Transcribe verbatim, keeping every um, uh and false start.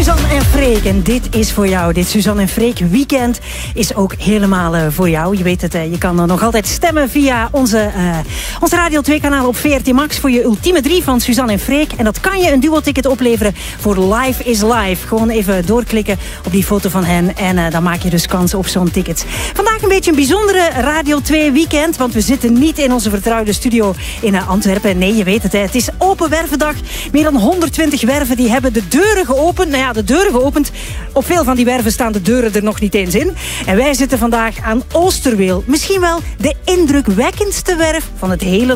Suzanne en Freek. En dit is voor jou. Dit Suzanne en Freek weekend is ook helemaal uh, voor jou. Je weet het, uh, je kan er nog altijd stemmen via onze, uh, onze Radio twee kanaal op V R T Max voor je ultieme drie van Suzanne en Freek. En dat kan je een duo-ticket opleveren voor Live is Live. Gewoon even doorklikken op die foto van hen en uh, dan maak je dus kans op zo'n ticket. Vandaag een beetje een bijzondere Radio twee weekend, want we zitten niet in onze vertrouwde studio in uh, Antwerpen. Nee, je weet het, hè. Het is Open Wervendag. Meer dan honderdtwintig werven die hebben de deuren geopend. Nou ja, de deuren geopend. Op veel van die werven staan de deuren er nog niet eens in. En wij zitten vandaag aan Oosterweel. Misschien wel de indrukwekkendste werf van het hele